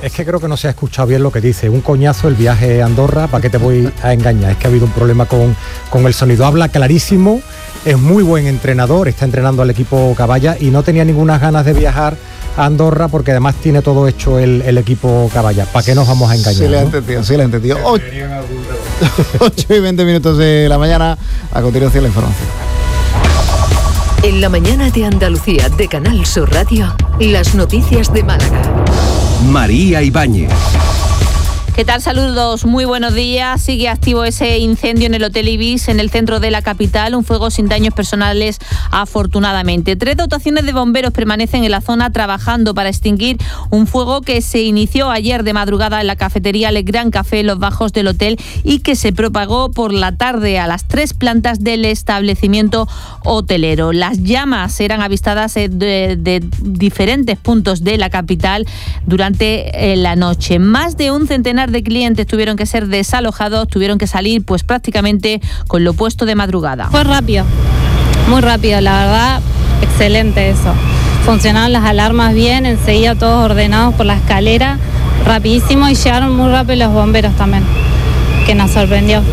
Es que creo que no se ha escuchado bien lo que dice. Un coñazo el viaje a Andorra, ¿para qué te voy a engañar? Es que ha habido un problema con el sonido. Habla clarísimo, es muy buen entrenador, está entrenando al equipo Caballa y no tenía ninguna ganas de viajar a Andorra porque además tiene todo hecho el equipo Caballa. ¿Para qué nos vamos a engañar? Sí, le he entendido. 8:20 de la mañana. A continuación la información. En la mañana de Andalucía de Canal Sur Radio, las noticias de Málaga. María Ibáñez. ¿Qué tal? Saludos, muy buenos días. Sigue activo ese incendio en el Hotel Ibis, en el centro de la capital, un fuego sin daños personales, afortunadamente. 3 dotaciones de bomberos permanecen en la zona trabajando para extinguir un fuego que se inició ayer de madrugada en la cafetería Le Gran Café en los bajos del hotel y que se propagó por la tarde a las 3 plantas del establecimiento hotelero. Las llamas eran avistadas de diferentes puntos de la capital durante la noche. Más de un centenar de clientes tuvieron que ser desalojados, tuvieron que salir pues prácticamente con lo puesto de madrugada. Fue rápido, muy rápido, la verdad, excelente eso. Funcionaron las alarmas bien, enseguida todos ordenados por la escalera, rapidísimo, y llegaron muy rápido los bomberos también, que nos sorprendió.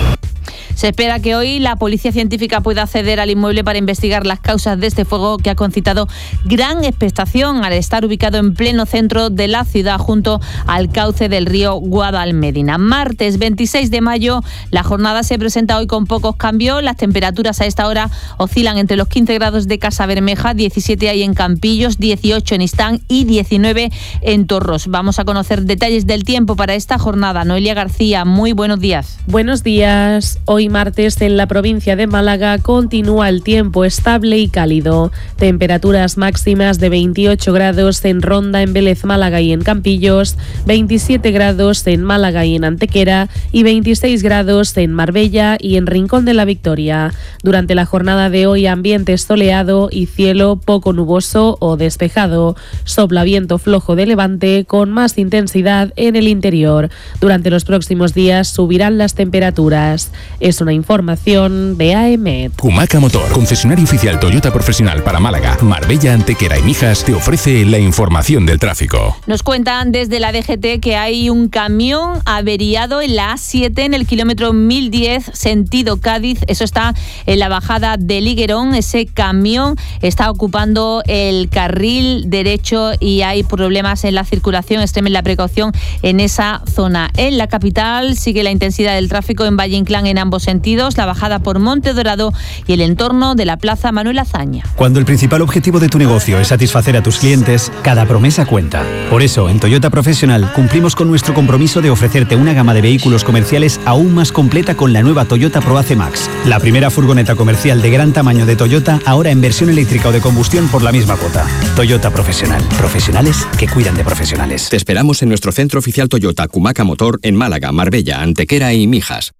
Se espera que hoy la policía científica pueda acceder al inmueble para investigar las causas de este fuego que ha concitado gran expectación al estar ubicado en pleno centro de la ciudad junto al cauce del río Guadalmedina. Martes 26 de mayo, la jornada se presenta hoy con pocos cambios. Las temperaturas a esta hora oscilan entre los 15 grados de Casabermeja, 17 hay en Campillos, 18 en Istán y 19 en Torros. Vamos a conocer detalles del tiempo para esta jornada. Noelia García, muy buenos días. Buenos días. Hoy martes en la provincia de Málaga continúa el tiempo estable y cálido. Temperaturas máximas de 28 grados en Ronda, en Vélez, Málaga y en Campillos, 27 grados en Málaga y en Antequera y 26 grados en Marbella y en Rincón de la Victoria. Durante la jornada de hoy, ambiente soleado y cielo poco nuboso o despejado. Sopla viento flojo de levante con más intensidad en el interior. Durante los próximos días subirán las temperaturas. Es una información de AEMET. Kumaca Motor, concesionario oficial Toyota profesional para Málaga, Marbella, Antequera y Mijas, te ofrece la información del tráfico. Nos cuentan desde la DGT que hay un camión averiado en la A7 en el kilómetro 1010 sentido Cádiz. Eso está en la bajada de Liguerón. Ese camión está ocupando el carril derecho y hay problemas en la circulación. Extremen la precaución en esa zona. En la capital sigue la intensidad del tráfico en Valle Inclán en ambos sentidos, la bajada por Monte Dorado y el entorno de la Plaza Manuel Azaña. Cuando el principal objetivo de tu negocio es satisfacer a tus clientes, cada promesa cuenta. Por eso, en Toyota Profesional cumplimos con nuestro compromiso de ofrecerte una gama de vehículos comerciales aún más completa con la nueva Toyota ProAce Max, la primera furgoneta comercial de gran tamaño de Toyota, ahora en versión eléctrica o de combustión por la misma cuota. Toyota Profesional, profesionales que cuidan de profesionales. Te esperamos en nuestro centro oficial Toyota Kumaca Motor en Málaga, Marbella, Antequera y Mijas.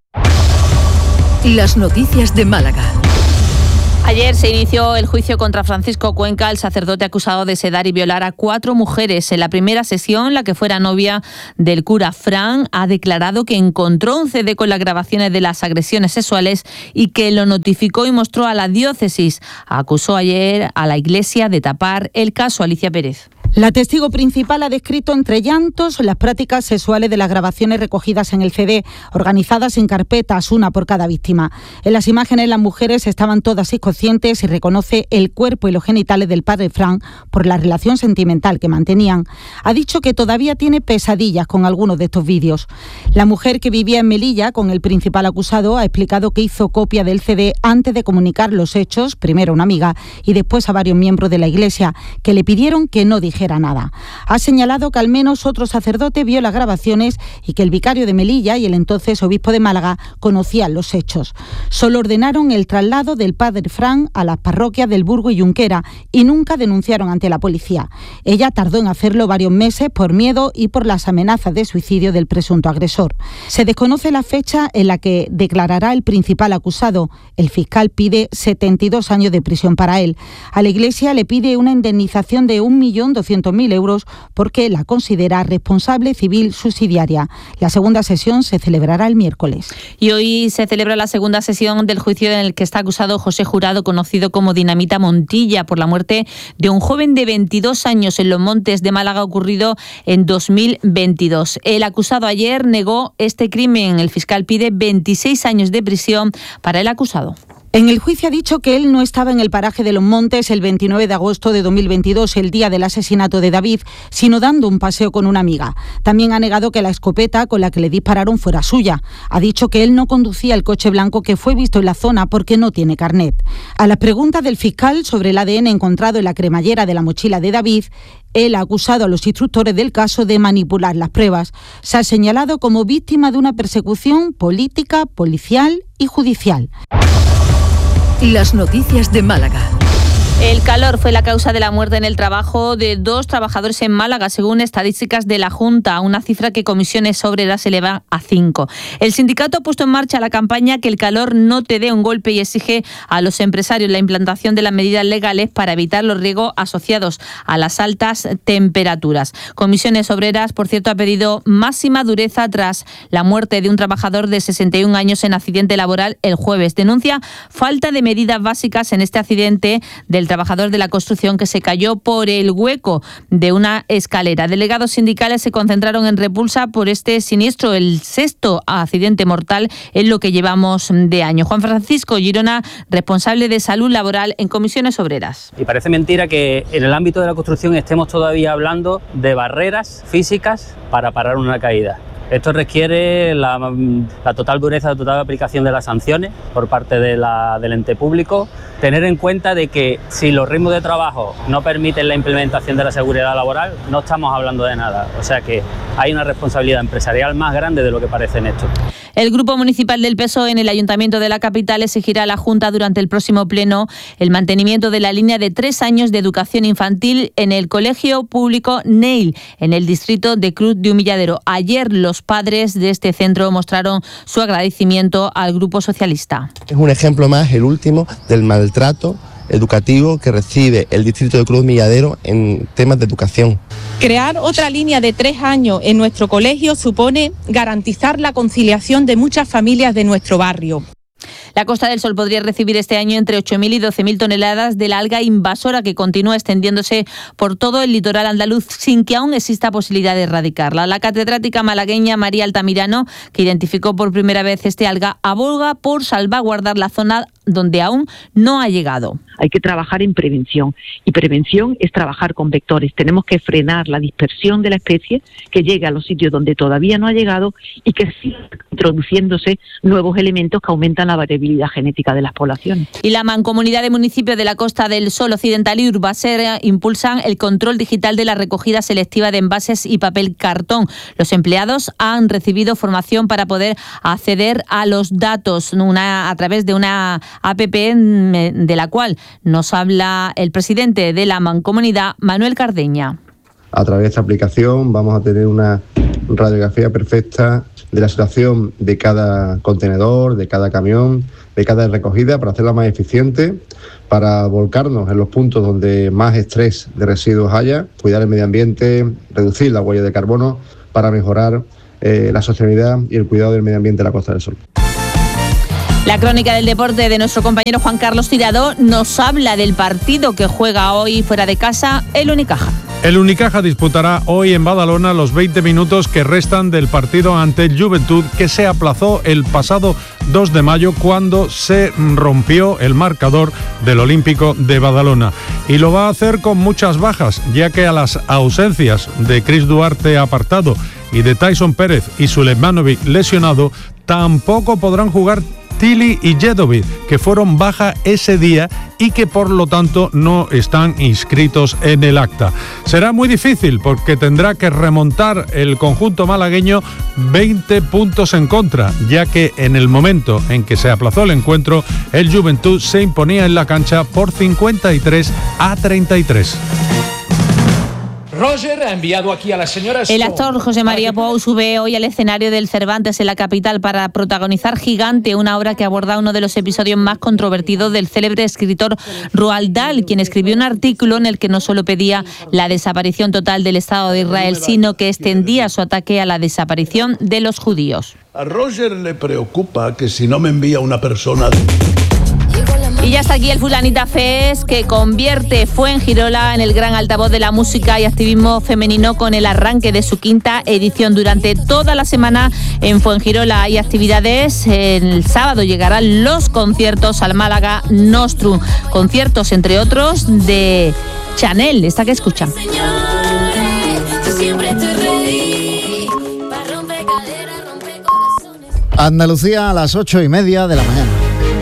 Las noticias de Málaga. Ayer se inició el juicio contra Francisco Cuenca, el sacerdote acusado de sedar y violar a 4 mujeres. En la primera sesión, la que fuera novia del cura Fran ha declarado que encontró un CD con las grabaciones de las agresiones sexuales y que lo notificó y mostró a la diócesis. Acusó ayer a la Iglesia de tapar el caso. Alicia Pérez. La testigo principal ha descrito entre llantos las prácticas sexuales de las grabaciones recogidas en el CD, organizadas en carpetas, una por cada víctima. En las imágenes las mujeres estaban todas inconscientes y reconoce el cuerpo y los genitales del padre Fran por la relación sentimental que mantenían. Ha dicho que todavía tiene pesadillas con algunos de estos vídeos. La mujer que vivía en Melilla con el principal acusado ha explicado que hizo copia del CD antes de comunicar los hechos, primero a una amiga y después a varios miembros de la Iglesia, que le pidieron que no dijera nada. Ha señalado que al menos otro sacerdote vio las grabaciones y que el vicario de Melilla y el entonces obispo de Málaga conocían los hechos. Solo ordenaron el traslado del padre Fran a las parroquias del Burgo y Junquera y nunca denunciaron ante la policía. Ella tardó en hacerlo varios meses por miedo y por las amenazas de suicidio del presunto agresor. Se desconoce la fecha en la que declarará el principal acusado. El fiscal pide 72 años de prisión para él. A la Iglesia le pide una indemnización de 1.200.000 400.000 euros porque la considera responsable civil subsidiaria. La segunda sesión se celebrará el miércoles. Y hoy se celebra la segunda sesión del juicio en el que está acusado José Jurado, conocido como Dinamita Montilla, por la muerte de un joven de 22 años en Los Montes de Málaga, ocurrido en 2022. El acusado ayer negó este crimen. El fiscal pide 26 años de prisión para el acusado. En el juicio ha dicho que él no estaba en el paraje de Los Montes el 29 de agosto de 2022, el día del asesinato de David, sino dando un paseo con una amiga. También ha negado que la escopeta con la que le dispararon fuera suya. Ha dicho que él no conducía el coche blanco que fue visto en la zona porque no tiene carnet. A las preguntas del fiscal sobre el ADN encontrado en la cremallera de la mochila de David, él ha acusado a los instructores del caso de manipular las pruebas. Se ha señalado como víctima de una persecución política, policial y judicial. Las noticias de Málaga. El calor fue la causa de la muerte en el trabajo de 2 trabajadores en Málaga, según estadísticas de la Junta, una cifra que Comisiones Obreras eleva a 5. El sindicato ha puesto en marcha la campaña Que el calor no te dé un golpe y exige a los empresarios la implantación de las medidas legales para evitar los riesgos asociados a las altas temperaturas. Comisiones Obreras, por cierto, ha pedido máxima dureza tras la muerte de un trabajador de 61 años en accidente laboral el jueves. Denuncia falta de medidas básicas en este accidente del trabajador de la construcción que se cayó por el hueco de una escalera. Delegados sindicales se concentraron en repulsa por este siniestro, el 6º accidente mortal en lo que llevamos de año. Juan Francisco Girona, responsable de salud laboral en Comisiones Obreras. Y parece mentira que en el ámbito de la construcción estemos todavía hablando de barreras físicas para parar una caída. Esto requiere la total dureza, la total aplicación de las sanciones por parte del ente público. Tener en cuenta de que si los ritmos de trabajo no permiten la implementación de la seguridad laboral, no estamos hablando de nada. O sea que hay una responsabilidad empresarial más grande de lo que parece en esto. El Grupo Municipal del PSOE en el Ayuntamiento de la capital exigirá a la Junta durante el próximo pleno el mantenimiento de la línea de 3 años de educación infantil en el Colegio Público Neil, en el distrito de Cruz de Humilladero. Ayer los padres de este centro mostraron su agradecimiento al Grupo Socialista. Es un ejemplo más, el último, del maltrato educativo que recibe el distrito de Cruz Humilladero en temas de educación. Crear otra línea de 3 años en nuestro colegio supone garantizar la conciliación de muchas familias de nuestro barrio. La Costa del Sol podría recibir este año entre 8.000 y 12.000 toneladas de la alga invasora que continúa extendiéndose por todo el litoral andaluz sin que aún exista posibilidad de erradicarla. La catedrática malagueña María Altamirano, que identificó por primera vez este alga, aboga por salvaguardar la zona donde aún no ha llegado. Hay que trabajar en prevención y prevención es trabajar con vectores. Tenemos que frenar la dispersión de la especie que llegue a los sitios donde todavía no ha llegado y que siga introduciéndose nuevos elementos que aumentan la variabilidad genética de las poblaciones. Y la Mancomunidad de Municipios de la Costa del Sol Occidental y Urbaser impulsan el control digital de la recogida selectiva de envases y papel cartón. Los empleados han recibido formación para poder acceder a los datos a través de una APP de la cual nos habla el presidente de la Mancomunidad, Manuel Cardeña. A través de esta aplicación vamos a tener una radiografía perfecta de la situación de cada contenedor, de cada camión, de cada recogida para hacerla más eficiente, para volcarnos en los puntos donde más estrés de residuos haya, cuidar el medio ambiente, reducir la huella de carbono para mejorar la sostenibilidad y el cuidado del medio ambiente de la Costa del Sol. La crónica del deporte de nuestro compañero Juan Carlos Tirado nos habla del partido que juega hoy fuera de casa el Unicaja. El Unicaja disputará hoy en Badalona los 20 minutos que restan del partido ante el Juventud, que se aplazó el pasado 2 de mayo cuando se rompió el marcador del Olímpico de Badalona. Y lo va a hacer con muchas bajas, ya que a las ausencias de Chris Duarte apartado y de Tyson Pérez y Sulejmanovic lesionado, tampoco podrán jugar Tili y Jedovic, que fueron baja ese día y que por lo tanto no están inscritos en el acta. Será muy difícil porque tendrá que remontar el conjunto malagueño 20 puntos en contra, ya que en el momento en que se aplazó el encuentro, el Juventud se imponía en la cancha por 53-33. Roger ha enviado aquí a la señora Stone. El actor José María Pou sube hoy al escenario del Cervantes en la capital para protagonizar Gigante, una obra que aborda uno de los episodios más controvertidos del célebre escritor Roald Dahl, quien escribió un artículo en el que no solo pedía la desaparición total del Estado de Israel, sino que extendía su ataque a la desaparición de los judíos. A Roger le preocupa que si no me envía una persona... Y ya está aquí el Fulanita Fest, que convierte Fuengirola en el gran altavoz de la música y activismo femenino con el arranque de su 5ª edición. Durante toda la semana en Fuengirola hay actividades. El sábado llegarán los conciertos al Málaga Nostrum. Conciertos, entre otros, de Chanel, esta que escuchan. Andalucía a las 8:30 de la mañana.